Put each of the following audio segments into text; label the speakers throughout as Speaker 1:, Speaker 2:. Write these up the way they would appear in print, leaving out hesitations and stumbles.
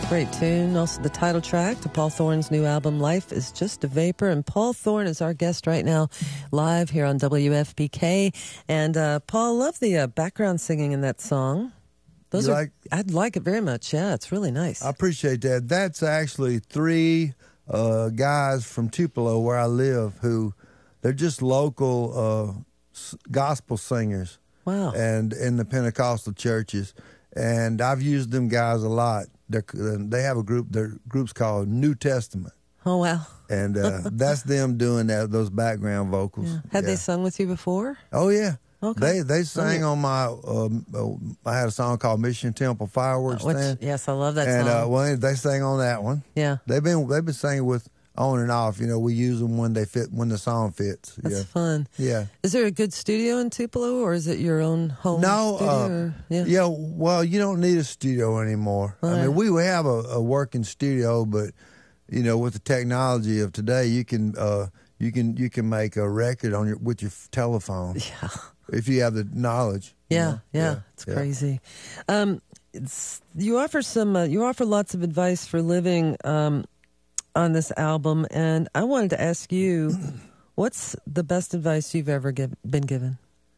Speaker 1: Great tune. Also the title track to Paul Thorne's new album, Life is Just a Vapor. And Paul Thorne is our guest right now, live here on WFPK. And Paul, love the background singing in that song. I'd like it very much. Yeah, it's really nice.
Speaker 2: I appreciate that. That's actually three guys from Tupelo, where I live, who they're just local gospel singers.
Speaker 1: Wow.
Speaker 2: And in the Pentecostal churches. And I've used them guys a lot. They have a group. Their group's called New Testament.
Speaker 1: Oh, wow.
Speaker 2: And that's them doing those background vocals.
Speaker 1: Yeah. Had they sung with you before?
Speaker 2: Oh, yeah.
Speaker 1: Okay.
Speaker 2: They sang on my, I had a song called Mission Temple Fireworks Stand.
Speaker 1: Yes, I love that song.
Speaker 2: And they sang on that one.
Speaker 1: Yeah.
Speaker 2: They've been singing with on and off. We use them when the song fits.
Speaker 1: That's fun.
Speaker 2: Yeah.
Speaker 1: Is there a good studio in Tupelo, or is it your own home studio?
Speaker 2: Yeah, well, you don't need a studio anymore. I mean, we have a working studio, but with the technology of today, you can make a record with your telephone.
Speaker 1: Yeah.
Speaker 2: If you have the knowledge.
Speaker 1: Yeah. It's crazy. You offer lots of advice for living on this album, and I wanted to ask you, what's the best advice you've ever been given?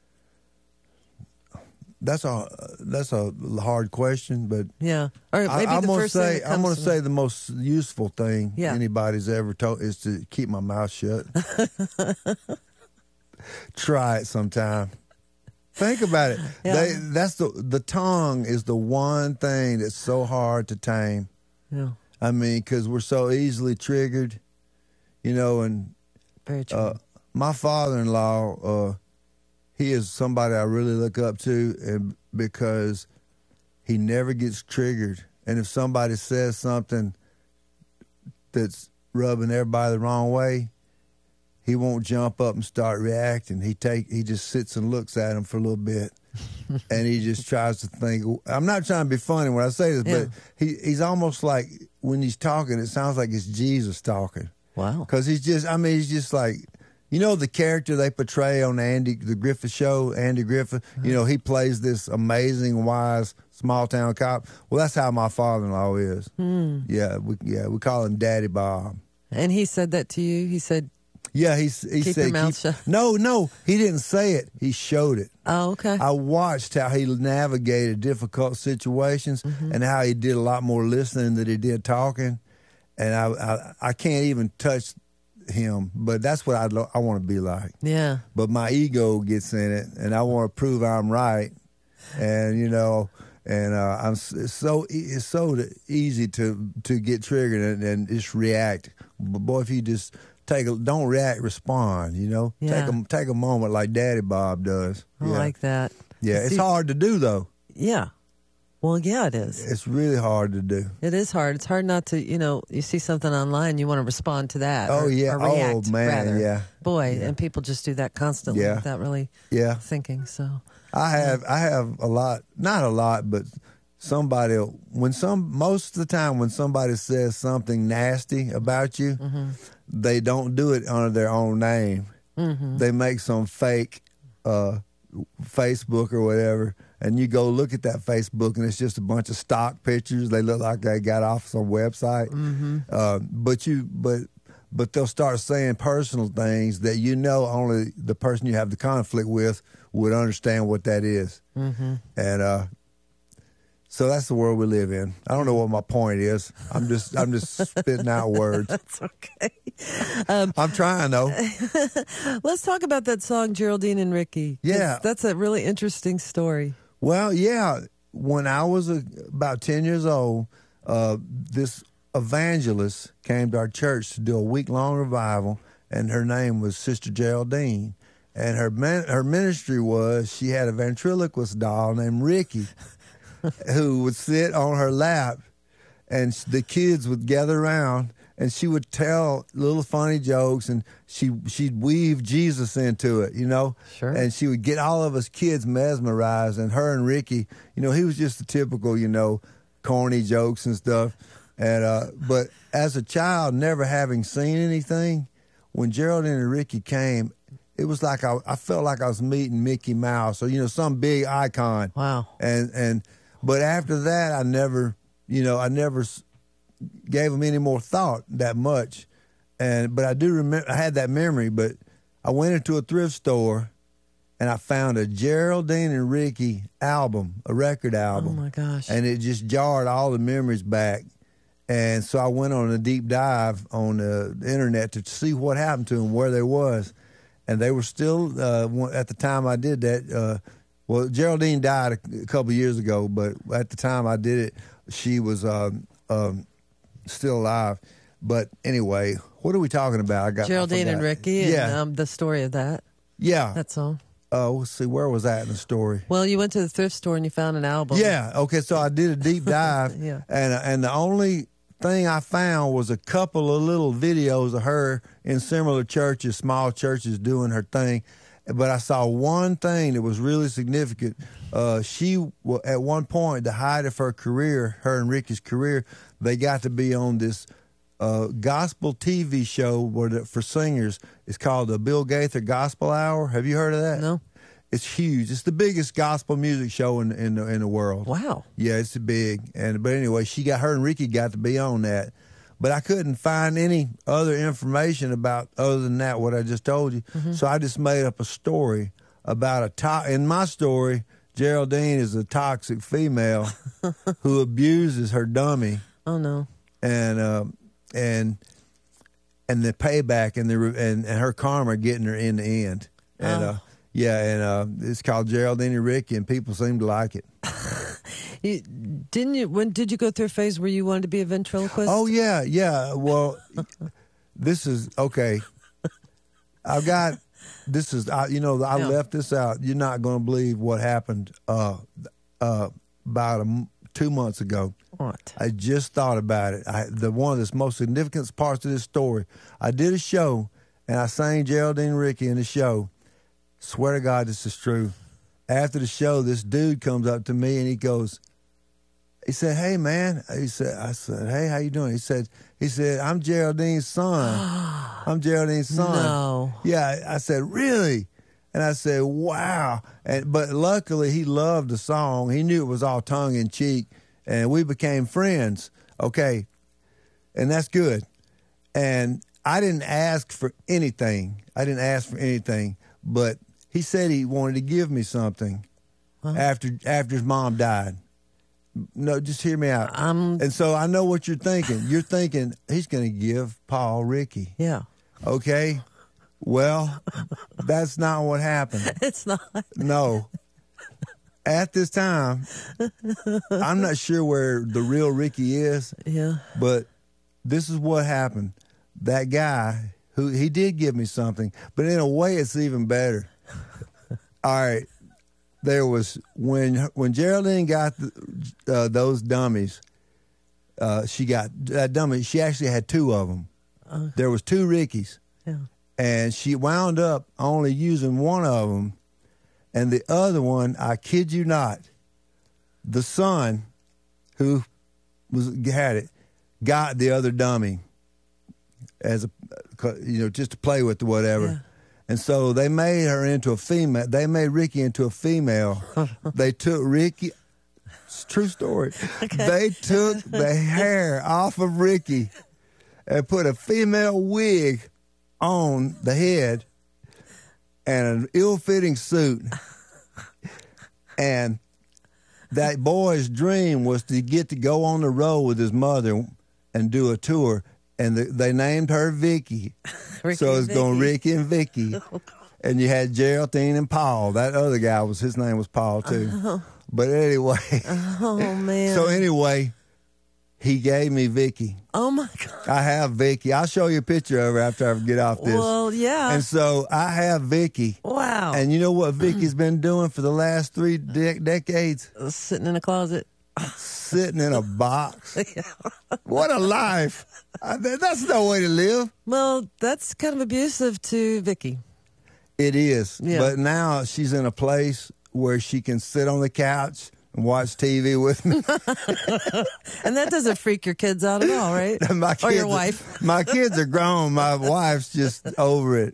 Speaker 2: That's a hard question, but
Speaker 1: yeah, or maybe
Speaker 2: I'm
Speaker 1: going to
Speaker 2: say the most useful thing anybody's ever told is to keep my mouth shut. Try it sometime. Think about it.
Speaker 1: Yeah.
Speaker 2: The tongue is the one thing that's so hard to tame.
Speaker 1: Yeah.
Speaker 2: I mean, because we're so easily triggered, and
Speaker 1: very true.
Speaker 2: My father-in-law, he is somebody I really look up to, and because he never gets triggered. And if somebody says something that's rubbing everybody the wrong way, he won't jump up and start reacting. He just sits and looks at him for a little bit. And he just tries to think. I'm not trying to be funny when I say this, but he's almost like, when he's talking, it sounds like it's Jesus talking.
Speaker 1: Wow.
Speaker 2: Because he's just like, the character they portray on the Griffith Show, Andy Griffith, he plays this amazing, wise, small-town cop. Well, that's how my father-in-law is. Yeah, we call him Daddy Bob.
Speaker 1: And he said that to you? He said...
Speaker 2: Yeah, he said,
Speaker 1: your mouth shut.
Speaker 2: No, he didn't say it. He showed it.
Speaker 1: Oh, okay.
Speaker 2: I watched how he navigated difficult situations and how he did a lot more listening than he did talking. And I can't even touch him, but that's what I want to be like.
Speaker 1: Yeah.
Speaker 2: But my ego gets in it, and I want to prove I'm right. And it's so easy to get triggered and just react. But boy, if you just don't react, respond,
Speaker 1: Yeah.
Speaker 2: Take a moment like Daddy Bob does.
Speaker 1: I like that.
Speaker 2: Yeah, it's hard to do, though.
Speaker 1: Yeah. Well, yeah, it is.
Speaker 2: It's really hard to do.
Speaker 1: It is hard. It's hard not to, you see something online, you want to respond to that.
Speaker 2: Oh, yeah.
Speaker 1: Or react,
Speaker 2: oh, man,
Speaker 1: rather.
Speaker 2: yeah.
Speaker 1: Boy,
Speaker 2: yeah.
Speaker 1: and people just do that constantly without really thinking, so.
Speaker 2: I have a lot, not a lot, but most of the time when somebody says something nasty about you, they don't do it under their own name. They make some fake Facebook or whatever, and you go look at that Facebook, and it's just a bunch of stock pictures. They look like they got off some website. But they'll start saying personal things that only the person you have the conflict with would understand what that is. And so that's the world we live in. I don't know what my point is. I'm just spitting out words.
Speaker 1: That's okay.
Speaker 2: I'm trying, though.
Speaker 1: Let's talk about that song, Geraldine and Ricky.
Speaker 2: Yeah.
Speaker 1: That's a really interesting story.
Speaker 2: Well, yeah. When I was about 10 years old, this evangelist came to our church to do a week-long revival, and her name was Sister Geraldine. And her ministry was, she had a ventriloquist doll named Ricky, who would sit on her lap, and the kids would gather around, and she would tell little funny jokes, and she'd weave Jesus into it,
Speaker 1: Sure.
Speaker 2: And she would get all of us kids mesmerized, and her and Ricky, he was just a typical, corny jokes and stuff. And but as a child, never having seen anything, when Geraldine and Ricky came, it was like I felt like I was meeting Mickey Mouse or some big icon.
Speaker 1: Wow.
Speaker 2: But after that, I never gave them any more thought that much. But I do remember I had that memory. But I went into a thrift store and I found a Geraldine and Ricky album, a record album.
Speaker 1: Oh my gosh!
Speaker 2: And it just jarred all the memories back. And so I went on a deep dive on the internet to see what happened to them, where they was. And they were still, at the time I did that, well, Geraldine died a couple years ago, but at the time I did it, she was still alive. But anyway, what are we talking about? I
Speaker 1: Geraldine and Ricky and
Speaker 2: yeah.
Speaker 1: The story of that.
Speaker 2: Yeah.
Speaker 1: That's all.
Speaker 2: Let's see, where was that in the story?
Speaker 1: Well, you went to the thrift store and you found an album.
Speaker 2: Yeah, okay, so I did a deep dive,
Speaker 1: Yeah.
Speaker 2: and the only thing I found was a couple of little videos of her in similar churches, small churches, doing her thing. But I saw one thing that was really significant. She, at one point, the height of her career, her and Ricky's career, they got to be on this gospel TV show for singers. It's called the Bill Gaither Gospel Hour. Have you heard of that?
Speaker 1: No.
Speaker 2: It's huge. It's the biggest gospel music show in the world.
Speaker 1: Wow.
Speaker 2: Yeah, it's big. But anyway, her and Ricky got to be on that. But I couldn't find any other information about other than that what I just told you. Mm-hmm. So I just made up a story about in my story, Geraldine is a toxic female who abuses her dummy.
Speaker 1: Oh no.
Speaker 2: And the payback and her karma getting her in the end. And it's called Geraldine and Ricky, and people seem to like it.
Speaker 1: When did you go through a phase where you wanted to be a ventriloquist?
Speaker 2: Oh yeah. Well, this is okay. I left this out. You're not going to believe what happened about 2 months ago.
Speaker 1: What?
Speaker 2: I just thought about it. One of the most significant parts of this story. I did a show and I sang Geraldine and Ricky in the show. Swear to God, this is true. After the show, this dude comes up to me and he said, "Hey man," I said, "Hey, how you doing?" He said, "I'm Geraldine's son." I'm Geraldine's son.
Speaker 1: No.
Speaker 2: Yeah, I said, "Really?" And I said, "Wow." But luckily, he loved the song. He knew it was all tongue in cheek, and we became friends. Okay, and that's good. And I didn't ask for anything. But he said he wanted to give me something after his mom died. No, just hear me out. And so I know what you're thinking. You're thinking he's going to give Paul Ricky.
Speaker 1: Yeah.
Speaker 2: Okay. Well, that's not what happened.
Speaker 1: It's not.
Speaker 2: No. At this time, I'm not sure where the real Ricky is.
Speaker 1: Yeah.
Speaker 2: But this is what happened. That guy, he did give me something, but in a way it's even better. All right. There was when Geraldine got those dummies. She got that dummy. She actually had two of them. There was two Rickies, and she wound up only using one of them, and the other one, I kid you not, the son who had it got the other dummy as just to play with or whatever. Yeah. And so they made her into a female. They made Ricky into a female. They took Ricky. It's a true story. Okay. They took the hair off of Ricky and put a female wig on the head and an ill-fitting suit. And that boy's dream was to get to go on the road with his mother and do a tour. And they named her Vicky. So it's going Ricky and Vicky. And you had Geraldine and Paul. That other guy, his name was Paul, too. But anyway.
Speaker 1: Oh, man.
Speaker 2: So anyway, he gave me Vicky.
Speaker 1: Oh, my God.
Speaker 2: I have Vicky. I'll show you a picture of her after I get off this.
Speaker 1: Well, yeah.
Speaker 2: And so I have Vicky.
Speaker 1: Wow.
Speaker 2: And you know what Vicky's been doing for the last 3 decades?
Speaker 1: Sitting in a closet.
Speaker 2: Sitting in a box. What a life. That's no way to live.
Speaker 1: Well, that's kind of abusive to Vicky.
Speaker 2: It is.
Speaker 1: Yeah.
Speaker 2: But now she's in a place where she can sit on the couch and watch TV with me.
Speaker 1: And that doesn't freak your kids out at all, right? Or your wife.
Speaker 2: My kids are grown. My wife's just over it,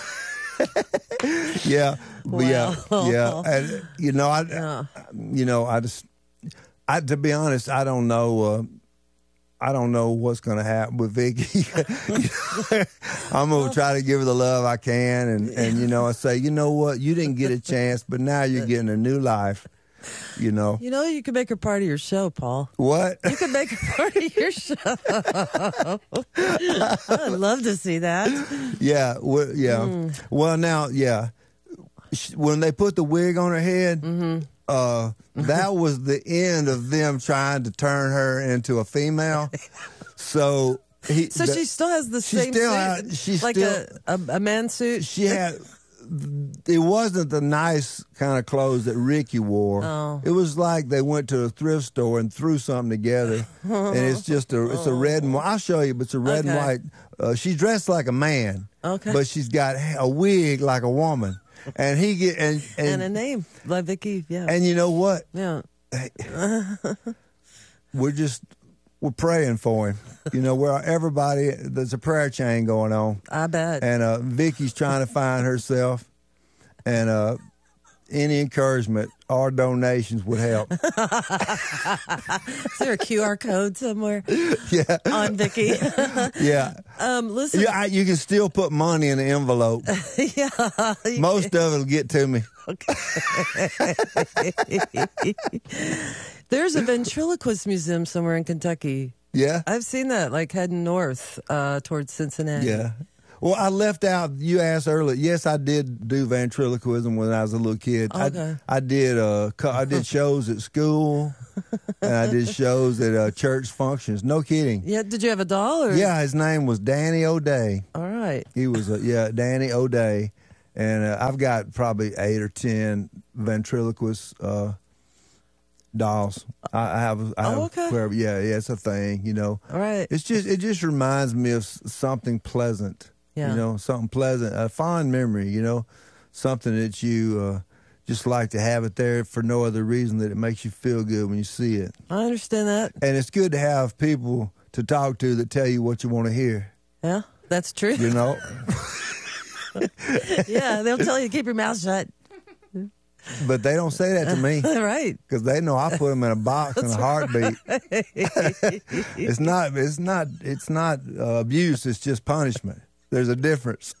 Speaker 2: Yeah.
Speaker 1: Wow.
Speaker 2: Yeah. And, to be honest, I don't know. I don't know what's going to happen with Vicky. I'm going to try to give her the love I can. And, you know, I say, you know what? You didn't get a chance, but now you're getting a new life, you know.
Speaker 1: You know, you could make her part of your show, Paul.
Speaker 2: What?
Speaker 1: You could make her part of your show. I'd love to see that.
Speaker 2: Yeah. Well, now, yeah. When they put the wig on her head, that was the end of them trying to turn her into a female. So she
Speaker 1: still has the same suit, like a man suit.
Speaker 2: She had. It wasn't the nice kind of clothes that Ricky wore.
Speaker 1: Oh.
Speaker 2: It was like they went to a thrift store and threw something together, and it's just it's a red and white. I'll show you, but it's a red and white. She's dressed like a man, but she's got a wig like a woman. And and
Speaker 1: a name like Vicky, yeah.
Speaker 2: And you know what?
Speaker 1: Yeah.
Speaker 2: We're praying for him. You know, there's a prayer chain going on.
Speaker 1: I bet.
Speaker 2: And Vicky's trying to find herself, and any encouragement or donations would help.
Speaker 1: Is there a QR code somewhere?
Speaker 2: Yeah.
Speaker 1: On Vicky.
Speaker 2: Yeah.
Speaker 1: Listen.
Speaker 2: Yeah, you can still put money in the envelope.
Speaker 1: Yeah.
Speaker 2: Most of it'll get to me.
Speaker 1: Okay. There's a ventriloquist museum somewhere in Kentucky.
Speaker 2: Yeah.
Speaker 1: I've seen that, like heading north towards Cincinnati.
Speaker 2: Yeah. Well, I left out, you asked earlier, yes, I did do ventriloquism when I was a little kid.
Speaker 1: Okay.
Speaker 2: I did shows at school, and I did shows at church functions. No kidding.
Speaker 1: Yeah, did you have a doll? Or?
Speaker 2: Yeah, his name was Danny O'Day.
Speaker 1: All right.
Speaker 2: He was, Danny O'Day. And I've got probably 8 or 10 ventriloquist dolls. I have.
Speaker 1: Okay.
Speaker 2: Yeah, it's a thing, you know.
Speaker 1: All right.
Speaker 2: It just reminds me of something pleasant.
Speaker 1: Yeah.
Speaker 2: You know, something pleasant, a fond memory, you know, something that you just like to have it there for no other reason that it makes you feel good when you see it.
Speaker 1: I understand that.
Speaker 2: And it's good to have people to talk to that tell you what you want to hear.
Speaker 1: Yeah, that's true.
Speaker 2: You know?
Speaker 1: Yeah, they'll tell you to keep your mouth shut.
Speaker 2: But they don't say that to me.
Speaker 1: Right.
Speaker 2: Because they know I put them in a box in a heartbeat. It's not abuse, it's just punishment. There's a difference.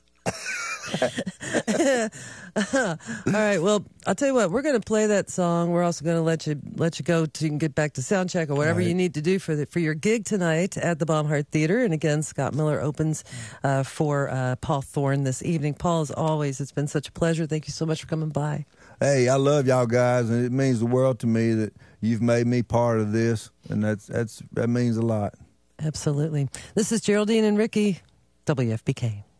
Speaker 1: All right. Well, I'll tell you what. We're going to play that song. We're also going to let you go so you can get back to sound check or whatever you need to do for your gig tonight at the Baumhart Theater. And again, Scott Miller opens for Paul Thorn this evening. Paul, as always, it's been such a pleasure. Thank you so much for coming by.
Speaker 2: Hey, I love y'all guys, and it means the world to me that you've made me part of this, and that means a lot.
Speaker 1: Absolutely. This is Geraldine and Ricky, WFPK.